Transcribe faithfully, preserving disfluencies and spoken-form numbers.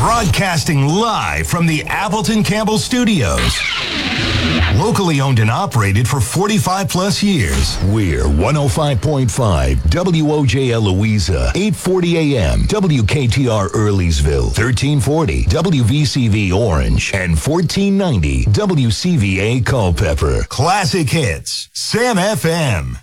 Broadcasting live from the Appleton Campbell Studios. Locally owned and operated for forty-five plus years. We're one oh five point five W O J L Louisa, eight forty A M, W K T R Earlysville, thirteen forty W V C V Orange, and fourteen ninety W C V A Culpeper. Classic hits, Sam F M.